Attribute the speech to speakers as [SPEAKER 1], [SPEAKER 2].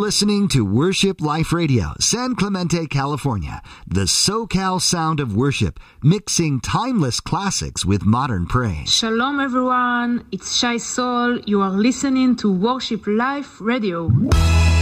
[SPEAKER 1] listening to Worship Life Radio, San Clemente, California, the SoCal sound of worship, mixing timeless classics with modern praise.
[SPEAKER 2] Shalom everyone, it's Shai Sol. You are listening to Worship Life Radio.